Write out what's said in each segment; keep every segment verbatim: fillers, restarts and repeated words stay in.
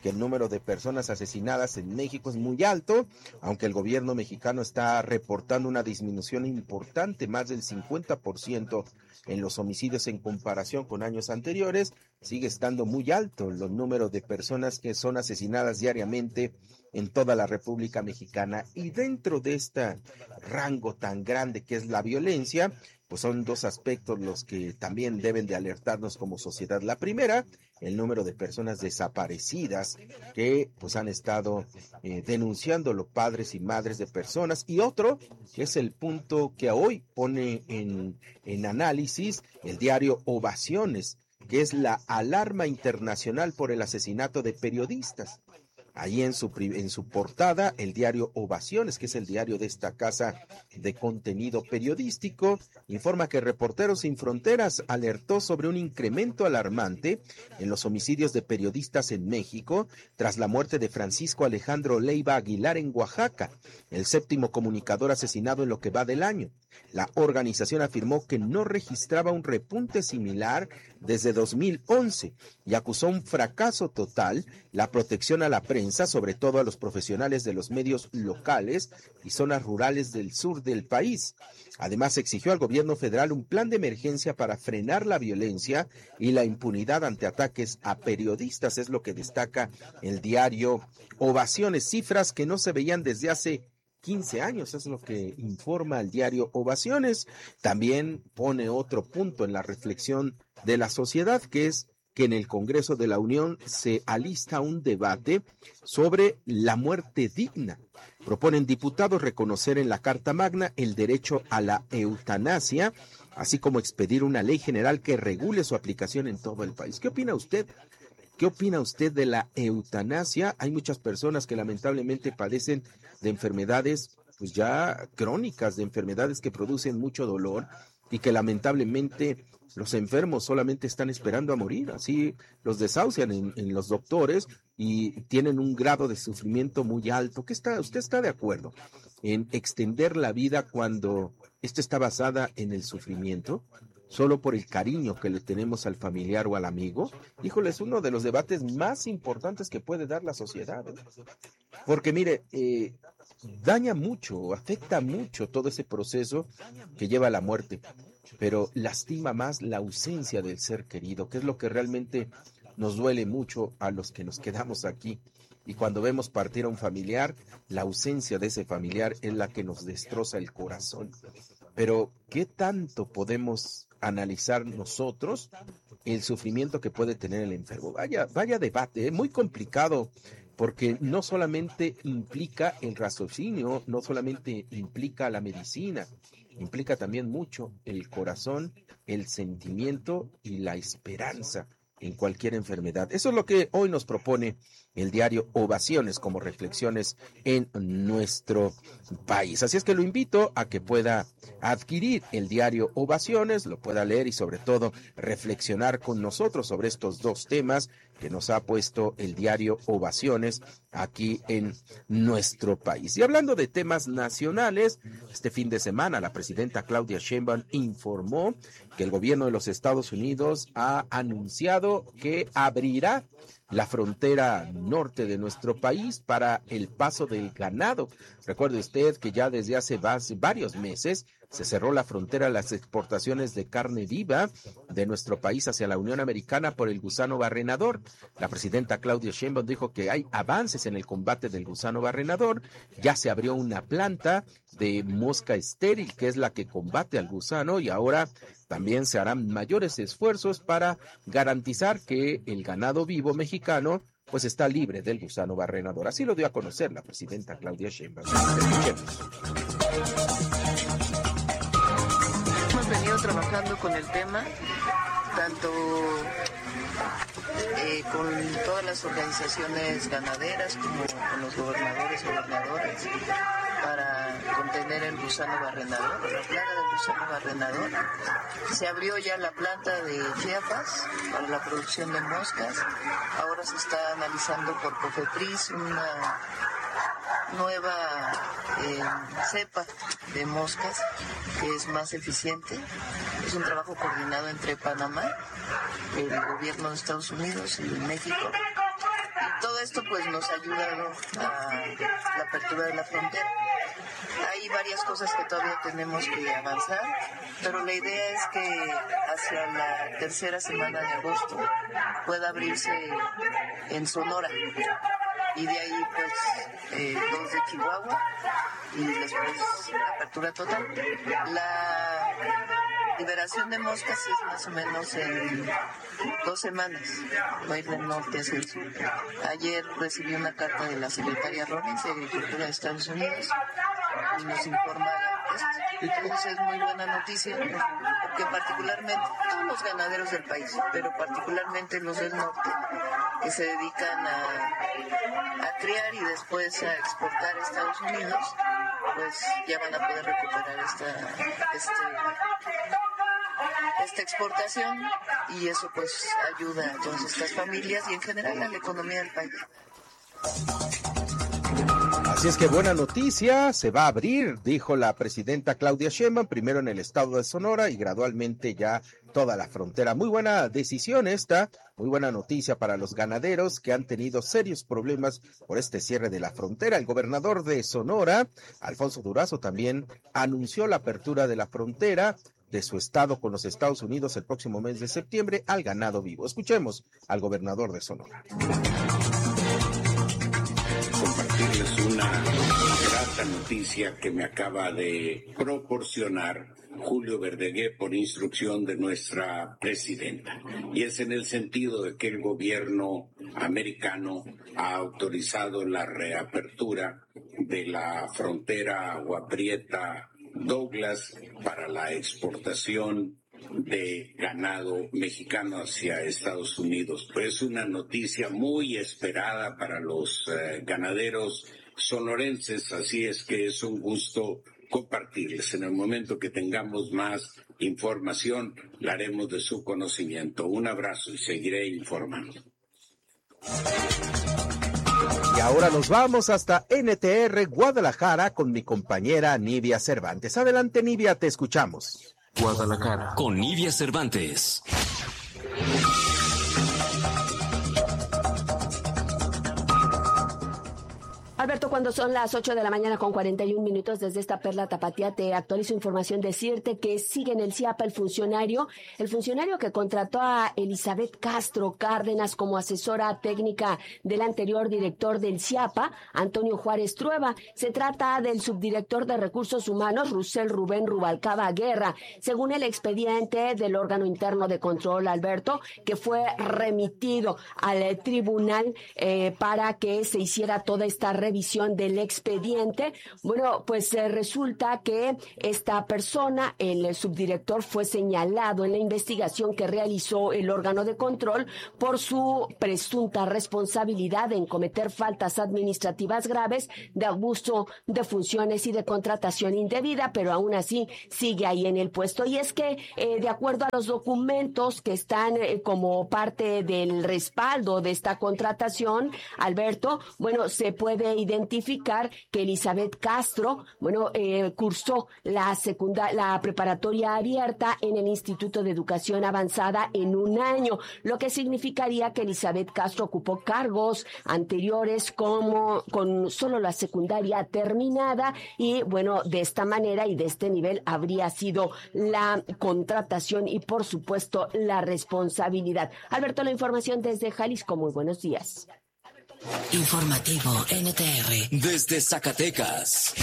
que el número de personas asesinadas en México es muy alto, aunque el gobierno mexicano está reportando una disminución importante, más del cincuenta por ciento en los homicidios en comparación con años anteriores. Sigue estando muy alto los números de personas que son asesinadas diariamente en toda la República Mexicana, y dentro de este rango tan grande que es la violencia, pues son dos aspectos los que también deben de alertarnos como sociedad. La primera, el número de personas desaparecidas que pues han estado eh, denunciando los padres y madres de personas, y otro que es el punto que hoy pone en, en análisis el diario Ovaciones, que es la alarma internacional por el asesinato de periodistas. Ahí en su, en su portada, el diario Ovaciones, que es el diario de esta casa de contenido periodístico, informa que Reporteros Sin Fronteras alertó sobre un incremento alarmante en los homicidios de periodistas en México tras la muerte de Francisco Alejandro Leiva Aguilar en Oaxaca, el séptimo comunicador asesinado en lo que va del año. La organización afirmó que no registraba un repunte similar desde dos mil once y acusó un fracaso total la protección a la prensa, sobre todo a los profesionales de los medios locales y zonas rurales del sur del país. Además, exigió al gobierno federal un plan de emergencia para frenar la violencia y la impunidad ante ataques a periodistas, es lo que destaca el diario Ovaciones, cifras que no se veían desde hace quince años, es lo que informa el diario Ovaciones. También pone otro punto en la reflexión de la sociedad, que es que en el Congreso de la Unión se alista un debate sobre la muerte digna. Proponen diputados reconocer en la Carta Magna el derecho a la eutanasia, así como expedir una ley general que regule su aplicación en todo el país. ¿Qué opina usted? ¿Qué opina usted de la eutanasia? Hay muchas personas que lamentablemente padecen de enfermedades pues ya crónicas, de enfermedades que producen mucho dolor y que lamentablemente los enfermos solamente están esperando a morir, así los desahucian en, en los doctores y tienen un grado de sufrimiento muy alto. ¿Qué está, usted está de acuerdo en extender la vida cuando esta está basada en el sufrimiento, solo por el cariño que le tenemos al familiar o al amigo? Híjole, es uno de los debates más importantes que puede dar la sociedad, ¿eh? Porque mire, eh, daña mucho, afecta mucho todo ese proceso que lleva a la muerte, pero lastima más la ausencia del ser querido, que es lo que realmente nos duele mucho a los que nos quedamos aquí. Y cuando vemos partir a un familiar, la ausencia de ese familiar es la que nos destroza el corazón. Pero, ¿qué tanto podemos analizar nosotros el sufrimiento que puede tener el enfermo? Vaya, vaya debate, es muy complicado, porque no solamente implica el raciocinio, no solamente implica la medicina, implica también mucho el corazón, el sentimiento y la esperanza en cualquier enfermedad. Eso es lo que hoy nos propone el diario Ovaciones como reflexiones en nuestro país. Así es que lo invito a que pueda adquirir el diario Ovaciones, lo pueda leer y sobre todo reflexionar con nosotros sobre estos dos temas que nos ha puesto el diario Ovaciones aquí en nuestro país. Y hablando de temas nacionales, este fin de semana la presidenta Claudia Sheinbaum informó que el gobierno de los Estados Unidos ha anunciado que abrirá la frontera norte de nuestro país para el paso del ganado. Recuerde usted que ya desde hace varios meses se cerró la frontera a las exportaciones de carne viva de nuestro país hacia la Unión Americana por el gusano barrenador. La presidenta Claudia Sheinbaum dijo que hay avances en el combate del gusano barrenador. Ya se abrió una planta de mosca estéril, que es la que combate al gusano, y ahora también se harán mayores esfuerzos para garantizar que el ganado vivo mexicano pues está libre del gusano barrenador. Así lo dio a conocer la presidenta Claudia Sheinbaum. Escuchemos. Hemos venido trabajando con el tema, tanto eh, con todas las organizaciones ganaderas como con los gobernadores y gobernadoras, para contener el gusano barrenador, la plaga del gusano barrenador. Se abrió ya la planta de Chiapas para la producción de moscas. Ahora se está analizando por COFEPRIS una nueva eh, cepa de moscas que es más eficiente. Es un trabajo coordinado entre Panamá, el gobierno de Estados Unidos y México. todo esto pues nos ha ayudado a la apertura de la frontera. Hay varias cosas que todavía tenemos que avanzar, pero la idea es que hacia la tercera semana de agosto pueda abrirse en Sonora y de ahí pues eh, dos de Chihuahua y después la apertura total. La liberación de moscas es más o menos en dos semanas, va a ir del norte hacia el sur. Ayer recibí una carta de la secretaria Rollins de Agricultura de Estados Unidos y nos informa esto. Entonces es muy buena noticia porque particularmente todos los ganaderos del país, pero particularmente los del norte, que se dedican a, a criar y después a exportar a Estados Unidos, pues ya van a poder recuperar esta, este, esta exportación y eso pues ayuda a todas estas familias y en general a la economía del país. Así es que buena noticia, se va a abrir, dijo la presidenta Claudia Sheinbaum, primero en el estado de Sonora y gradualmente ya toda la frontera. Muy buena decisión esta, muy buena noticia para los ganaderos que han tenido serios problemas por este cierre de la frontera. El gobernador de Sonora, Alfonso Durazo, también anunció la apertura de la frontera de su estado con los Estados Unidos el próximo mes de septiembre al ganado vivo. Escuchemos al gobernador de Sonora. Compartirles una grata noticia que me acaba de proporcionar Julio Verdeguer por instrucción de nuestra presidenta. Y es en el sentido de que el gobierno americano ha autorizado la reapertura de la frontera Agua Prieta Douglas para la exportación de ganado mexicano hacia Estados Unidos. Pues es una noticia muy esperada para los eh, ganaderos sonorenses, así es que es un gusto compartirles. En el momento que tengamos más información, la haremos de su conocimiento. Un abrazo y seguiré informando. Y ahora nos vamos hasta N T R Guadalajara con mi compañera Nivia Cervantes. Adelante, Nivia, te escuchamos. Guadalajara con Nivia Cervantes. Alberto, cuando son las ocho de la mañana con cuarenta y un minutos desde esta perla tapatía, te actualizo información, decirte que sigue en el C I A P A el funcionario, el funcionario que contrató a Elizabeth Castro Cárdenas como asesora técnica del anterior director del C I A P A, Antonio Juárez Trueba. Se trata del subdirector de Recursos Humanos, Rusel Rubén Rubalcaba Guerra, según el expediente del órgano interno de control, Alberto, que fue remitido al tribunal eh, para que se hiciera toda esta revisión del expediente. Bueno, pues eh, resulta que esta persona, el subdirector, fue señalado en la investigación que realizó el órgano de control por su presunta responsabilidad en cometer faltas administrativas graves de abuso de funciones y de contratación indebida, pero aún así sigue ahí en el puesto. Y es que, eh, de acuerdo a los documentos que están eh, como parte del respaldo de esta contratación, Alberto, bueno, se puede identificar que Elizabeth Castro, bueno, eh, cursó la secunda, la preparatoria abierta en el Instituto de Educación Avanzada en un año, lo que significaría que Elizabeth Castro ocupó cargos anteriores como con solo la secundaria terminada y, bueno, de esta manera y de este nivel habría sido la contratación y, por supuesto, la responsabilidad. Alberto, la información desde Jalisco. Muy buenos días. Informativo N T R desde Zacatecas.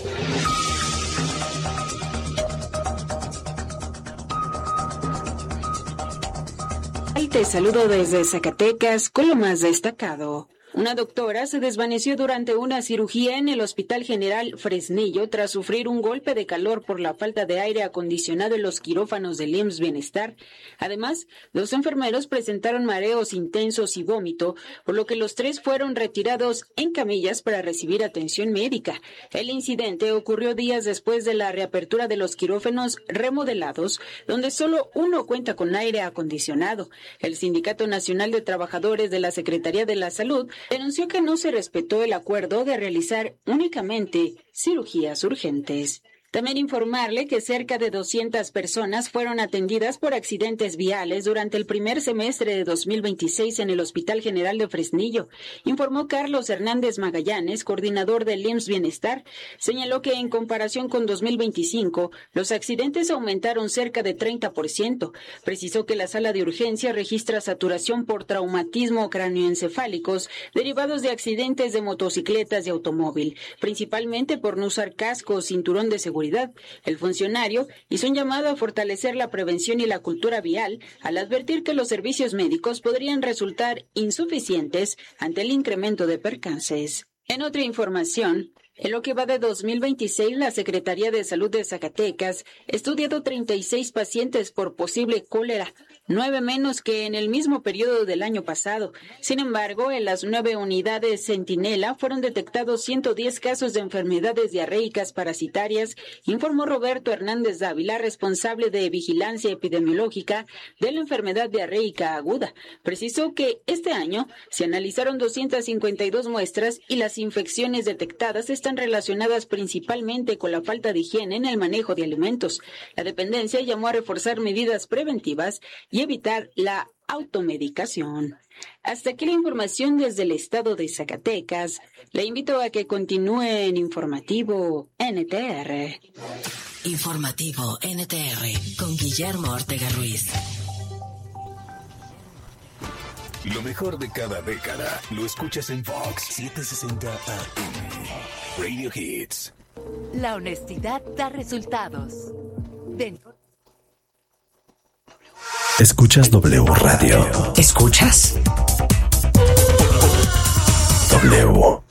Y te saludo desde Zacatecas con lo más destacado. Una doctora se desvaneció durante una cirugía en el Hospital General Fresnillo tras sufrir un golpe de calor por la falta de aire acondicionado en los quirófanos del I M S S Bienestar. Además, los enfermeros presentaron mareos intensos y vómito, por lo que los tres fueron retirados en camillas para recibir atención médica. El incidente ocurrió días después de la reapertura de los quirófanos remodelados, donde solo uno cuenta con aire acondicionado. El Sindicato Nacional de Trabajadores de la Secretaría de la Salud denunció que no se respetó el acuerdo de realizar únicamente cirugías urgentes. También informarle que cerca de doscientas personas fueron atendidas por accidentes viales durante el primer semestre de dos mil veintiséis en el Hospital General de Fresnillo, informó Carlos Hernández Magallanes, coordinador del I M S S Bienestar. Señaló que en comparación con dos mil veinticinco, los accidentes aumentaron cerca de treinta por ciento. Precisó que la sala de urgencia registra saturación por traumatismo cráneoencefálicos derivados de accidentes de motocicletas y automóvil, principalmente por no usar casco o cinturón de seguridad. El funcionario hizo un llamado a fortalecer la prevención y la cultura vial al advertir que los servicios médicos podrían resultar insuficientes ante el incremento de percances. En otra información, en lo que va de dos mil veintiséis, la Secretaría de Salud de Zacatecas ha estudiado treinta y seis pacientes por posible cólera, nueve menos que en el mismo periodo del año pasado. Sin embargo, en las nueve unidades Centinela fueron detectados ciento diez casos de enfermedades diarreicas parasitarias, informó Roberto Hernández Dávila, responsable de vigilancia epidemiológica de la enfermedad diarreica aguda. Precisó que este año se analizaron doscientas cincuenta y dos muestras y las infecciones detectadas están relacionadas principalmente con la falta de higiene en el manejo de alimentos. La dependencia llamó a reforzar medidas preventivas y evitar la automedicación. Hasta aquí la información desde el estado de Zacatecas. Le invito a que continúe en Informativo N T R. Informativo N T R con Guillermo Ortega Ruiz. Lo mejor de cada década lo escuchas en Fox setecientos sesenta A M. Radio Hits. La honestidad da resultados. Dentro. Escuchas W Radio. ¿Escuchas? W.